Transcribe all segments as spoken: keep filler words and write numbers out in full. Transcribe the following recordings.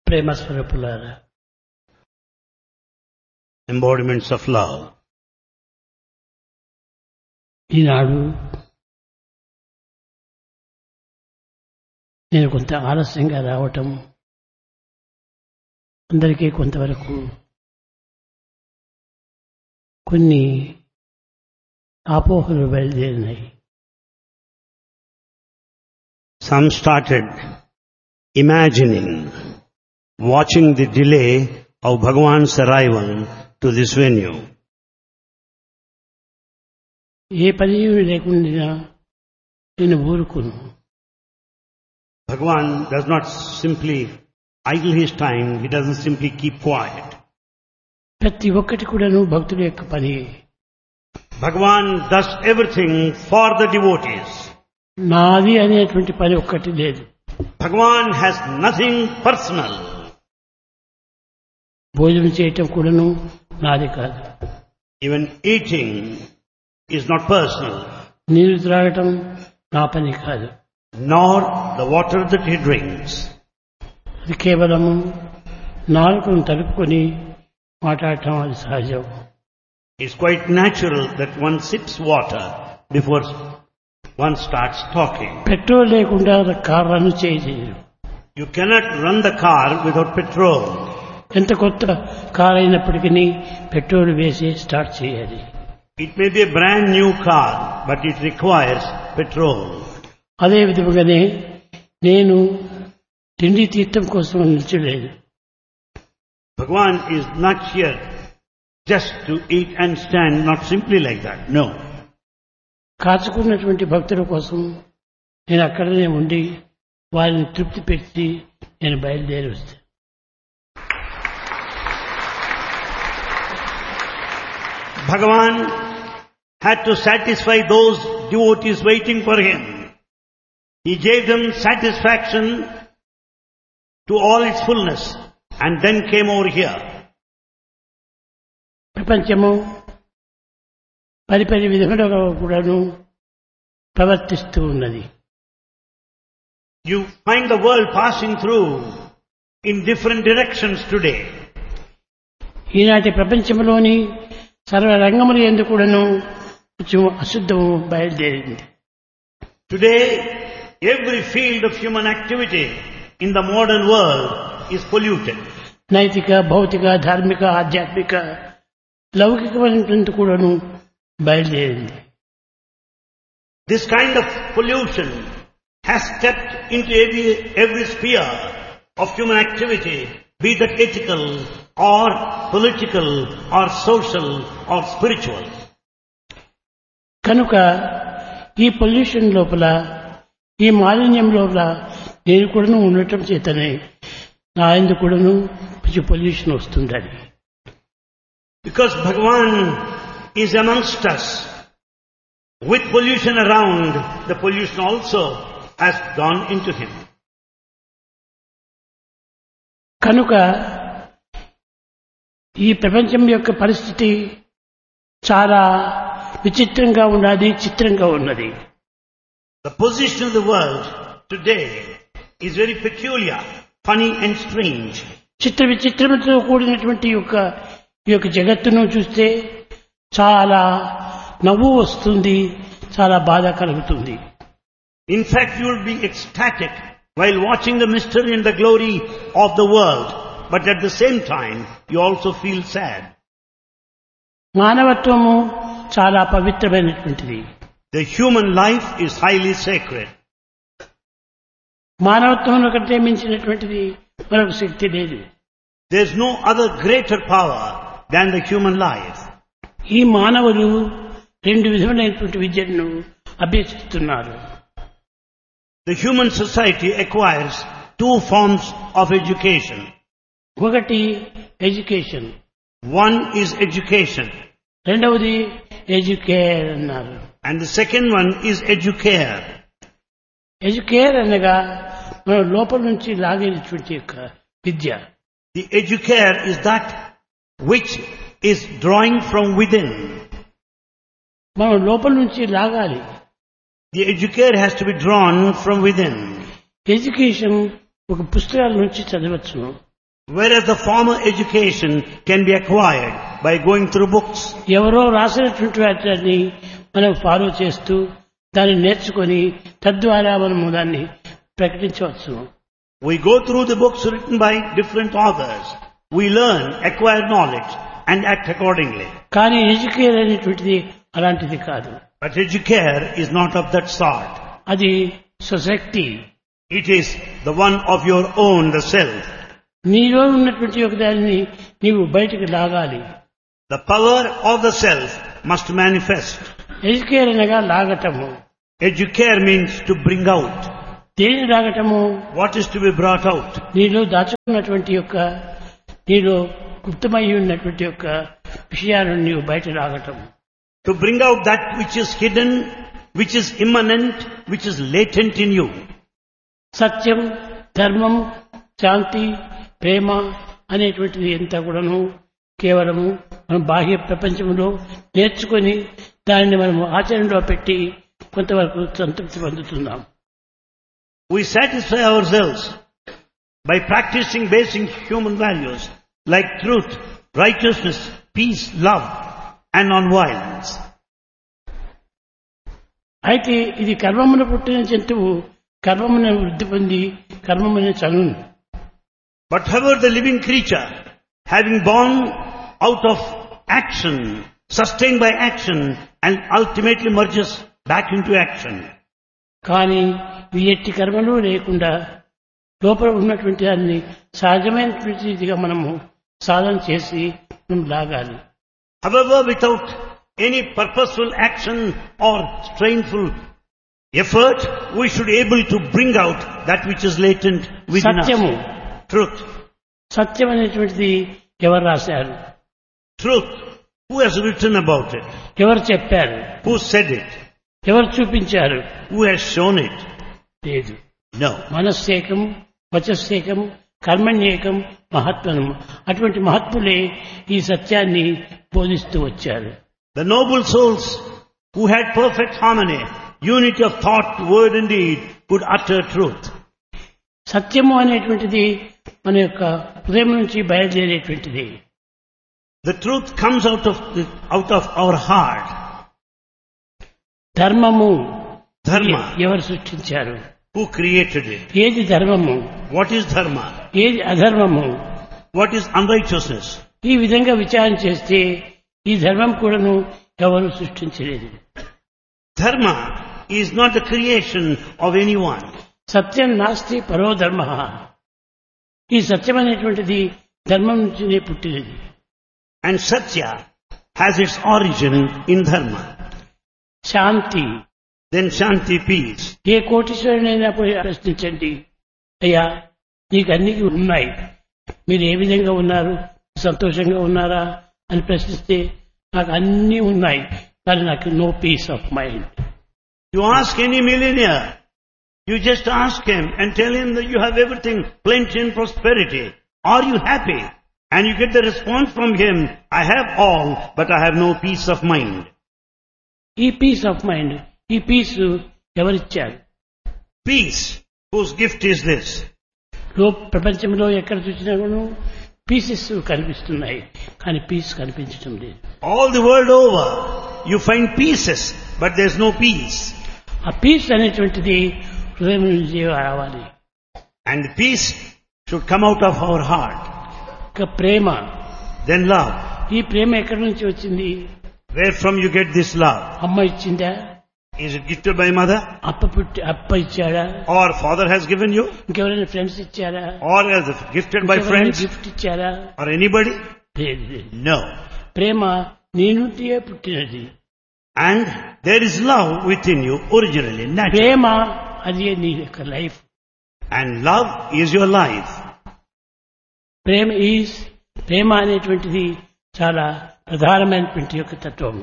ప్రేమ స్వరూపులారా, embodiments of love. ఈనాడు నేను కొంత ఆలస్యంగా రావటం అందరికీ కొంతవరకు కొన్ని అపోహలు బయలుదేరినాయి. Some started imagining, watching the delay of Bhagavan's arrival to this venue. ఏ పని లేకుండా నేను ఊరుకును. Bhagavan does not simply idle his time, he doesn't simply keep quiet. ప్రతి ఒక్కటి కూడాను భక్తుల యొక్క పని. Bhagavan does everything for the devotees. నాది అనేటువంటి పని ఒక్కటి లేదు. Bhagavan has nothing personal. భోజనం చేయటం కూడాను నాది కాదు. Even eating is not personal. నీరు త్రాగటం నా పని కాదు. Nor the water that he drinks. అది కేవలము నాలుకను తలుపుకొని మాట్లాడటం అది సహజం. It's quite natural that one sips water before one starts talking. Petrol లేకుండా కార్ రన్ చేయలేదు. You cannot run the car without petrol. ఎంత కొత్త కార్ అయినప్పటికీ పెట్రోల్ వేసి స్టార్ట్ చేయాలి. It may be a brand new car, but it requires petrol. అదే విధముగానే నేను తిండి తీర్థం కోసం నిల్చలేదు. Bhagavan is not here just to eat and stand, not simply like that. No. కాచుకున్నటువంటి భక్తుల కోసం నేను అక్కడనే ఉండి వారిని తృప్తి పెట్టి నేను బయలుదేరి వస్తాను. Bhagavan had to satisfy those devotees waiting for him. He gave them satisfaction to all its fullness and then came over here. ప్రపంచము పరిపరి విధములుగా కూడాను ప్రవర్తిస్తూ ఉన్నది. You find the world passing through in different directions today. ఈనాటి ప్రపంచంలోని సర్వ రంగములు యందు కూడాను కొంచెం అశుద్ధము బయలుదేరింది. Today, every field of human activity in the modern world is polluted. నైతిక, భౌతిక, ధార్మిక, ఆధ్యాత్మిక, లౌకికమైనటువంటి కూడాను బయలుదేరింది. This kind of pollution has stepped into every, every sphere of human activity, be that ethical or political or social or spiritual. కనుక ఈ pollution లోపల, ఈ మాలిన్యం లోపల నేను కూడాను ఉండటం చేతనే నా యందు కూడాను కొంచెం పొల్యూషన్ వస్తుందని. Because Bhagavan is amongst us, with pollution around, the pollution also has gone into him. కనుక ఈ ప్రపంచం యొక్క పరిస్థితి చాలా విచిత్రంగా ఉన్నది, చిత్రంగా ఉన్నది. The position of the world today is very peculiar, funny and strange. చిత్ర విచిత్రములతో కూడినటువంటి యొక్క ఈ యొక్క జగత్తును చూస్తే చాలా నవ్వు వస్తుంది, చాలా బాధ కలుగుతుంది. In fact, you will be ecstatic while watching the mystery and the glory of the world, but at the same time, you also feel sad. మానవత్వము చాలా పవిత్రమైనటువంటిది. The human life is highly sacred. మానవత్వంలో కంటే మించినటువంటిది మరొక శక్తి లేదు. There is no other greater power than the human life. ఈ మానవులు రెండు విధములైనటువంటి విద్యను అభ్యసిస్తున్నారు. The human society acquires two forms of education. ఒకటి ఎడ్యుకేషన్, One is education, రెండవది ఎడ్యుకేర్ అన్నారు. and the second one is educare. Educare అనగా మన లోపల నుంచి లాగేటువంటి యొక్క విద్య. The educare is that which is drawing from within. మనం లోపల నుంచి లాగాలి. The educare has to be drawn from within. Education ఒక పుస్తకాల నుంచి చదవచ్చును. Whereas the former education can be acquired by going through books. ఎవరో రాసినటువంటి వాటిని మనం ఫాలో చేస్తూ దాన్ని నేర్చుకొని తద్వారా మనము దాన్ని ప్రకటించవచ్చు. We go through the books written by different authors. We learn, acquire knowledge and act accordingly. కానీ ఎడ్యుకేర్ అనేటువంటిది అలాంటిది కాదు. But educare is not of that sort. అది society. It is the one of your own, the self. నీలో ఉన్నటువంటి ఒక దానిని నీవు బయటికి లాగాలి. The power of the self must manifest. Educare అనగా లాగటము. Educare means to bring out. దేని లాగటము? What is to be brought out? నీలో దాచుకున్నటువంటి యొక్క నీలో గుప్తమై ఉన్నటువంటి యొక్క విషయాలను నీవు బయట లాగటం. To bring out that which is hidden, which is immanent, which is latent in you. సత్యం, ధర్మం, శాంతి, ప్రేమ అనేటువంటిది ఎంత కూడాను కేవలము మనం బాహ్య ప్రపంచంలో నేర్చుకొని దానిని మనం ఆచరణలో పెట్టి కొంతవరకు సంతృప్తి పొందుతున్నాం. We satisfy ourselves by practicing basic human values like truth, righteousness, peace, love and non-violence. అయితే ఇది కర్మమున పుట్టిన జంతువు కర్మమున వృద్ధి పొంది కర్మమున చనును. But however the living creature, having born out of action, sustained by action and ultimately merges back into action. కానీ ఈ ఎట్టి కర్మలు లేకుండా లోపల ఉన్నటువంటి దాన్ని సహజమైనటువంటిదిగా మనము సాధన చేసి మనం లాగాలి. However, without any purposeful action or strainful effort, we should be able to bring out that which is latent within సత్యము. us. Truth. సత్యం అనేటువంటిది ఎవరు రాశారు? Truth. Who has written about it? ఎవరు చెప్పారు? Who said it? ఎవరు చూపించారు? Who has shown it? లేదు. No. మనస్సేకం, వచస్సేకం, కర్మణ్యేకం, మహాత్మనం. అటువంటి మహాత్ములే ఈ సత్యాన్ని బోధిస్తూ వచ్చారు. The noble souls who had perfect harmony, unity of thought, word and deed, could utter truth. సత్యము అనేటువంటిది మన యొక్క హృదయం నుంచి బయలుదేరేటువంటిది. The truth comes out of the, out of our heart. ధర్మము Dharma. ఎవరు సృష్టించారు? Who created it? ఏది ధర్మము? What is dharma? ఏది అధర్మము? What is unrighteousness? ఈ విధంగా విచారణ చేస్తే ఈ ధర్మం కూడాను ఎవరు సృష్టించలేదు. Dharma is not the creation of anyone. సత్యం నాస్తి పరో ధర్మ. ఈ సత్యం అనేటువంటిది ధర్మం నుంచినే పుట్టినది. And Satya has its origin in dharma. Shanti. Then Shanti, peace. ఏ కోటీశ్వరునైనా పోయి ప్రశ్నించండి, అయ్యా నీకు అన్ని ఉన్నాయి, మీరు ఏ విధంగా ఉన్నారు, సంతోషంగా ఉన్నారా అని ప్రశ్నిస్తే నాకు అన్నీ ఉన్నాయి కానీ నాకు no piece of mind. You ask any millionaire, you just ask him and tell him that you have everything, plenty and prosperity. Are you happy? And you get the response from him, I have all, but I have no peace of mind. ఈ piece of mind, ఈ piece ఎవరిచ్చారు? Peace, whose gift is this? లో ప్రపంచంలో ఎక్కడ చూసినా కూడా pieces కనిపిస్తున్నాయి కానీ పీస్ కనిపించడం లేదు. All the world over, you find pieces, but there's no peace. ఆ పీస్ అనేటువంటిది హృదయం నుంచి రావాలి. And peace should come out of our heart. ఇక ప్రేమ. Then love. ఈ ప్రేమ ఎక్కడి నుంచి వచ్చింది? Where from you get this love? అమ్మ ఇచ్చిందా? Is it gifted by mother? అప్ప పుట్టి అప్ప ఇచ్చాడా? Or father has given you? ఇంకెవరైనా ఫ్రెండ్స్ ఇచ్చారా? Or is it gifted by friends? Gift ఇచ్చారా? Or anybody? లేదు, లేదు. No. ప్రేమ నీ నుండియే పుట్టినది. And there is love within you originally, naturally. ప్రేమ అది నీ యొక్క life. And love is your life. Prema is ప్రేమ అనేటువంటిది చాలా ప్రధానమైనటువంటి యొక్క తత్వం.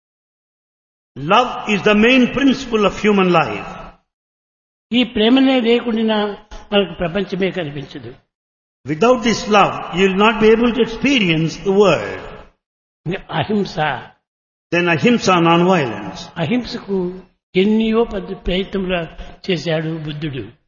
Love is the main principle of human life. ఈ ప్రేమనే లేకుండా మనకు ప్రపంచమే కనిపించదు. Without this love, you will not be able to experience the world. అహింస. Then ahimsa, non-violence. అహింసకు ఎన్నో పద్ధ ప్రయత్నములు చేశాడు బుద్ధుడు.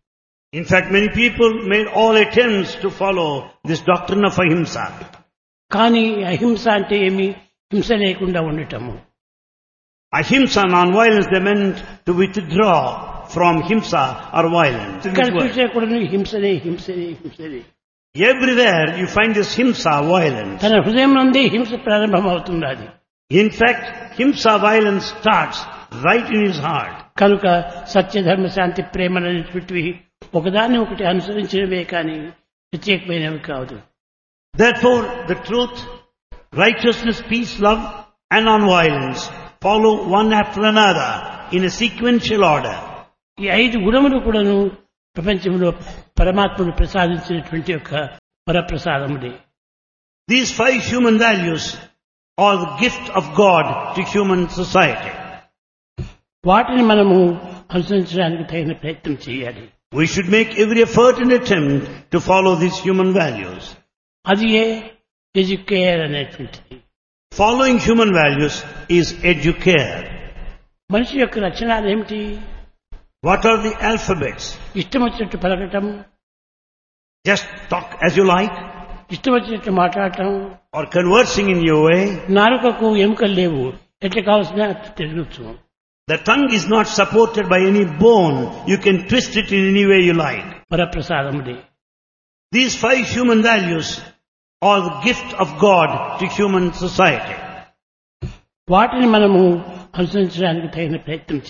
In fact, many people made all attempts to follow this doctrine of ahimsa. కానీ అహింస అంటే ఏమి? హింస లేకుండా ఉండటము. Ahimsa, non-violence, they meant to withdraw from himsa or violence. ఇక్కడ చూసే కూడా హింసనే హింసనే హింసనే. Everywhere you find this himsa, violence. తన హృదయం నుండి హింస ప్రారంభమవుతున్నది. In fact, himsa, violence starts right in his heart. కనుక సత్య ధర్మ శాంతి ప్రేమలనేటువంటివి ఒకదాన్ని ఒకటి అనుసరించినవే కానీ ప్రత్యేకమైనవి కాదు. Therefore, the truth, righteousness, peace, love and non-violence follow one after another in a sequential order. ఈ ఐదు గుణములు కూడాను ప్రపంచంలో పరమాత్ముడు ప్రసాదించినటువంటి యొక్క వరప్రసాదములే. These five human values are the gift of God to human society. వాటిని మనము అనుసరించడానికి తగిన ప్రయత్నం చేయాలి. We should make every effort and attempt to follow these human values. అది ఏ ఎడ్యుకేర్ అనేటువంటిది. Following human values is educare. మనిషి యొక్క లక్షణాలు ఏమిటి? What are the alphabets? ఇష్టం వచ్చినట్టు పలకటం, Just talk as you like, ఇష్టం వచ్చినట్టు మాట్లాడటం, or conversing in your way. నాలుకకు ఎముకలు లేవు, ఎట్లా కావాల్సిన తిరగచ్చు. The tongue is not supported by any bone. You can twist it in any way you like. వరప్రసాదములే. These five human values are the gift of God to human society. వాటిని మనము అనుసరించడానికి తగిన ప్రయత్నం